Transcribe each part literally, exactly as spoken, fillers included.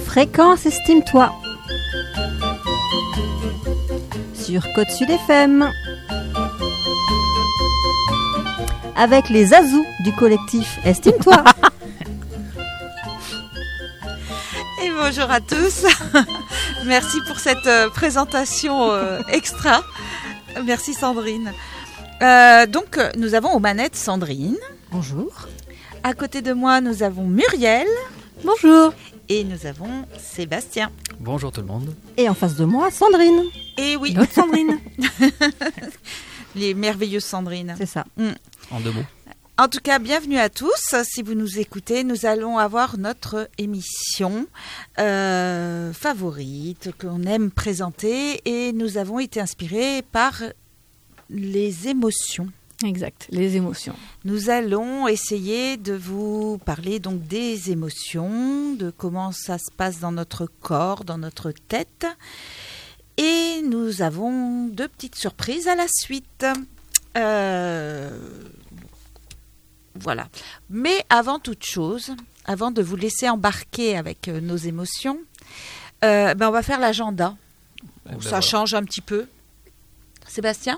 Fréquence Estime-toi sur Côte Sud F M avec les Azous du collectif Estime-toi. Et bonjour à tous. Merci pour cette euh, présentation euh, extra. Merci Sandrine. Euh, donc nous avons aux manettes Sandrine. Bonjour. À côté de moi nous avons Muriel. Bonjour. Et nous avons Sébastien. Bonjour tout le monde. Et en face de moi, Sandrine. Et oui. L'autre Sandrine. Les merveilleuses Sandrines. C'est ça. Mm. En deux mots. En tout cas, bienvenue à tous. Si vous nous écoutez, nous allons avoir notre émission euh, favorite qu'on aime présenter et nous avons été inspirés par les émotions. Exact, les émotions. Nous allons essayer de vous parler donc des émotions, de comment ça se passe dans notre corps, dans notre tête. Et nous avons deux petites surprises à la suite. Euh, voilà. Mais avant toute chose, avant de vous laisser embarquer avec nos émotions, euh, ben on va faire l'agenda. Eh ben ça voilà. change un petit peu. Sébastien ?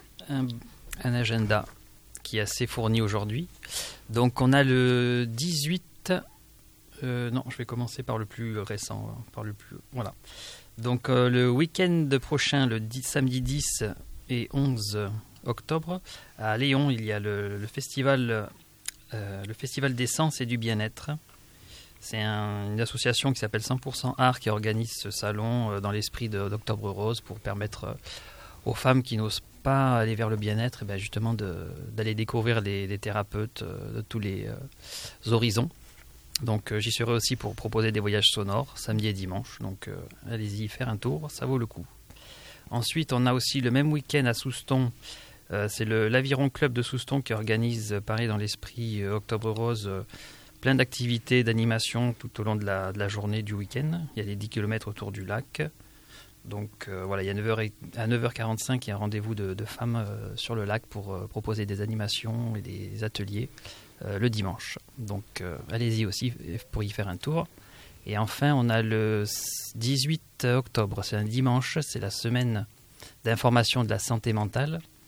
Un, un agenda qui est assez fourni aujourd'hui. Donc on a le dix-huit... Euh, non, je vais commencer par le plus récent. Par le plus, voilà. Donc euh, le week-end prochain, le dix, samedi dix et onze octobre, à Léon, il y a le, le festival, euh, le festival d'essence et du bien-être. C'est un, une association qui s'appelle cent pour cent Art qui organise ce salon euh, dans l'esprit de, d'Octobre Rose pour permettre euh, aux femmes qui n'osent pas aller vers le bien-être, et bien justement de, d'aller découvrir les, les thérapeutes euh, de tous les euh, horizons. Donc euh, j'y serai aussi pour proposer des voyages sonores samedi et dimanche. Donc euh, allez-y faire un tour, ça vaut le coup. Ensuite, on a aussi le même week-end à Souston. Euh, c'est le, l'Aviron Club de Souston qui organise, euh, pareil dans l'esprit euh, Octobre Rose, euh, plein d'activités, d'animations tout au long de la, de la journée du week-end. Il y a les dix kilomètres autour du lac. Donc euh, voilà, il y a neuf heures, à neuf heures quarante-cinq, il y a un rendez-vous de, de femmes euh, sur le lac pour euh, proposer des animations et des ateliers euh, le dimanche. Donc euh, allez-y aussi pour y faire un tour. Et enfin, on a le dix-huit octobre, c'est un dimanche, c'est la semaine d'information de la santé mentale.